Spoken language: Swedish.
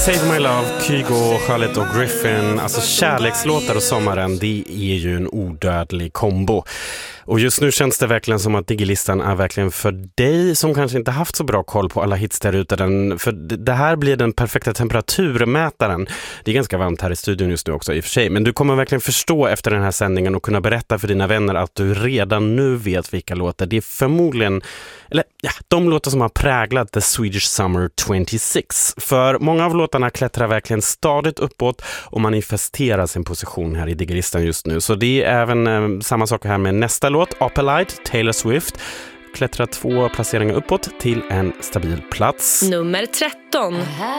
Save My Love, Kygo, Charlotte och Griffin. Alltså kärlekslåtar och sommaren, det är ju en odödlig kombo. Och just nu känns det verkligen som att Digilistan är verkligen för dig som kanske inte haft så bra koll på alla hits där ute. För det här blir den perfekta temperaturmätaren. Det är ganska varmt här i studion just nu också i och för sig. Men du kommer verkligen förstå efter den här sändningen och kunna berätta för dina vänner att du redan nu vet vilka låtar. Det är förmodligen, eller ja, de låtar som har präglat The Swedish Summer 26. För många av låtarna klättrar verkligen stadigt uppåt och manifesterar sin position här i Digilistan just nu. Så det är även samma sak här med nästa låt, Opalite, Taylor Swift. Klättrar 2 placeringar uppåt till en stabil plats. Nummer 13.